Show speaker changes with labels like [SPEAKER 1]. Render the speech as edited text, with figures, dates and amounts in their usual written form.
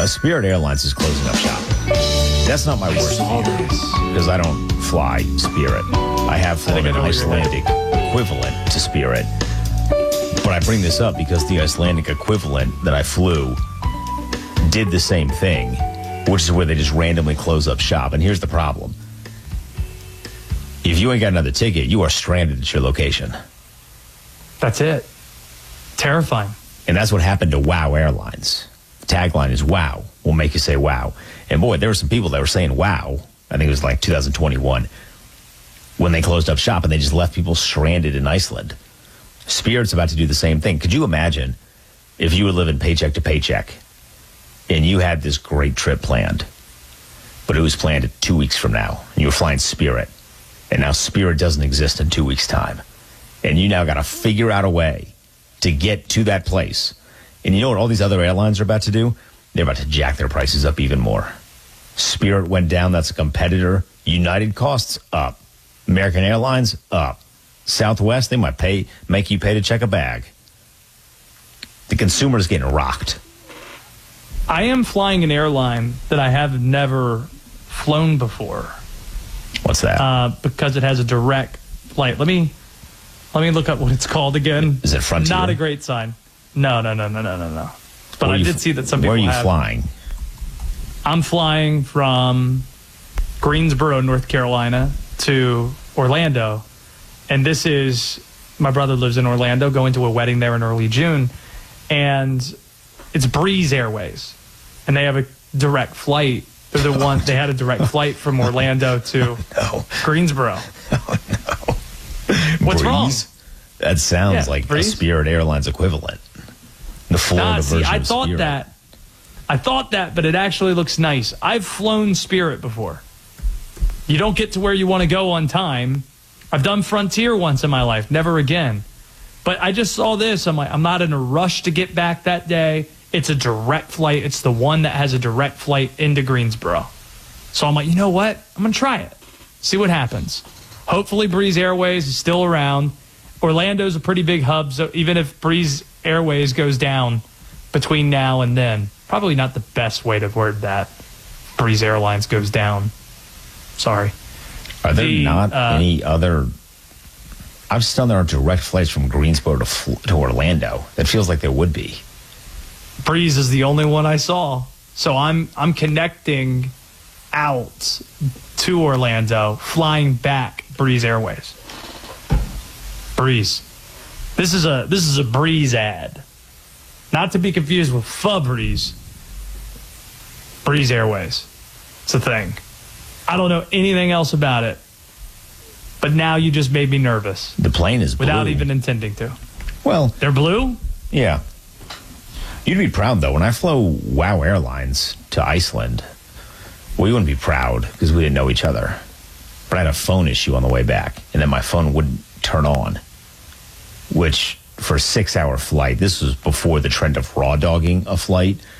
[SPEAKER 1] Spirit Airlines is closing up shop. That's not my worst fear because I don't fly Spirit. I have flown an Icelandic equivalent to Spirit. But I bring this up because the Icelandic equivalent that I flew did the same thing, which is where they just randomly close up shop. And here's the problem. If you ain't got another ticket, you are stranded at your location.
[SPEAKER 2] That's it. Terrifying.
[SPEAKER 1] And that's what happened to WOW Airlines. The tagline is WOW will make you say wow. And boy, there were some people that were saying wow. I think it was like 2021 when they closed up shop and they just left people stranded in Iceland. Spirit's about to do the same thing. Could you imagine if you were living paycheck to paycheck and you had this great trip planned, but it was planned 2 weeks from now, and you were flying Spirit, and now Spirit doesn't exist in 2 weeks' time, and you now got to figure out a way to get to that place. And you know what all these other airlines are about to do? They're about to jack their prices up even more. Spirit went down. That's a competitor. United costs up. American Airlines up. Southwest, they might make you pay to check a bag. The consumer is getting rocked.
[SPEAKER 2] I am flying an airline that I have never flown before.
[SPEAKER 1] What's that?
[SPEAKER 2] Because it has a direct flight. Let me look up what it's called again.
[SPEAKER 1] Is it Frontier?
[SPEAKER 2] Not a great sign. No. But I did see that some people
[SPEAKER 1] Where are you
[SPEAKER 2] have.
[SPEAKER 1] flying?
[SPEAKER 2] I'm flying from Greensboro, North Carolina to Orlando. And this is, my brother lives in Orlando, going to a wedding there in early June. And it's Breeze Airways. And they have a direct flight. They're the one, they had a direct flight from Orlando to Greensboro.
[SPEAKER 1] Oh, no.
[SPEAKER 2] What's
[SPEAKER 1] Breeze?
[SPEAKER 2] wrong?
[SPEAKER 1] That sounds like
[SPEAKER 2] Breeze?
[SPEAKER 1] a Spirit Airlines equivalent. The Florida version
[SPEAKER 2] I
[SPEAKER 1] of
[SPEAKER 2] thought
[SPEAKER 1] Spirit.
[SPEAKER 2] I thought that, but it actually looks nice. I've flown Spirit before. You don't get to where you want to go on time. I've done Frontier once in my life, never again. But I just saw this. I'm like, I'm not in a rush to get back that day. It's a direct flight. It's the one that has a direct flight into Greensboro. So I'm like, you know what? I'm going to try it. See what happens. Hopefully Breeze Airways is still around. Orlando's a pretty big hub, so even if Breeze Airways goes down between now and then, probably not the best way to word that. Breeze Airlines goes down. Sorry.
[SPEAKER 1] Are there not any other... I've just done there are direct flights from Greensboro to Orlando. That feels like there would be.
[SPEAKER 2] Breeze is the only one I saw. So I'm connecting out to Orlando, flying back Breeze Airways. Breeze. This is a Breeze ad. Not to be confused with Febreze. Breeze Airways. It's a thing. I don't know anything else about it. But now you just made me nervous.
[SPEAKER 1] The plane is blue.
[SPEAKER 2] Without even intending to.
[SPEAKER 1] Well,
[SPEAKER 2] they're blue?
[SPEAKER 1] Yeah. You'd be proud, though. When I flew WOW Airlines to Iceland, we wouldn't be proud because we didn't know each other. But I had a phone issue on the way back, and then my phone wouldn't turn on, which for a 6-hour flight, this was before the trend of raw dogging a flight.